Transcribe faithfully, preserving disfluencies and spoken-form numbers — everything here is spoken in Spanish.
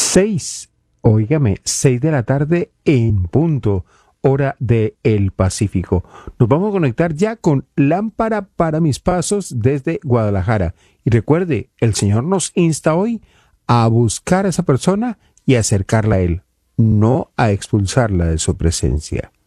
Seis, óigame, seis de la tarde en punto, hora de el Pacífico. Nos vamos a conectar ya con Lámpara para mis pasos desde Guadalajara. Y recuerde, el Señor nos insta hoy a buscar a esa persona y acercarla a Él, no a expulsarla de su presencia.